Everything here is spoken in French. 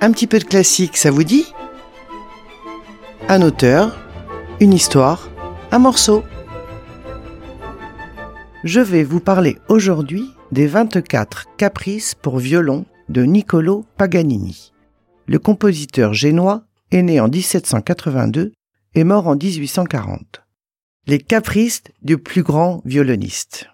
Un petit peu de classique, ça vous dit ? Un auteur, une histoire, un morceau. Je vais vous parler aujourd'hui des 24 caprices pour violon de Niccolò Paganini. Le compositeur génois est né en 1782 et mort en 1840. Les caprices du plus grand violoniste.